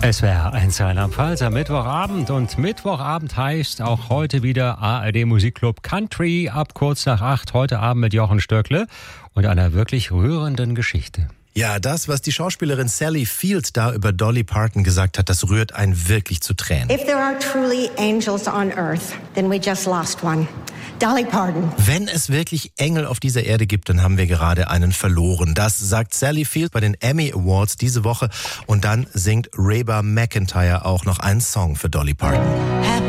SWR 1 Rheinland-Pfalz am Mittwochabend, und Mittwochabend heißt auch heute wieder ARD Musikclub Country ab kurz nach 8, heute Abend mit Jochen Stöckle und einer wirklich rührenden Geschichte. Ja, das, was die Schauspielerin Sally Field da über Dolly Parton gesagt hat, das rührt einen wirklich zu Tränen. If there are truly angels on earth, then we just lost one. Dolly Parton. Wenn es wirklich Engel auf dieser Erde gibt, dann haben wir gerade einen verloren. Das sagt Sally Field bei den Emmy Awards diese Woche. Und dann singt Reba McEntire auch noch einen Song für Dolly Parton.